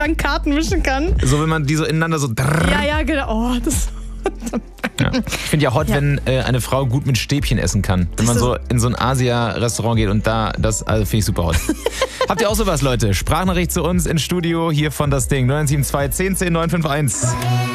an Karten mischen kann. So, wenn man die so ineinander so... Ja, genau. Oh, das... Ja. Ich finde ja hot, wenn eine Frau gut mit Stäbchen essen kann. Wenn man so in so ein Asia-Restaurant geht und da, also finde ich super hot. Habt ihr auch sowas, Leute? Sprachnachricht zu uns ins Studio hier von das Ding 972 10 10 951.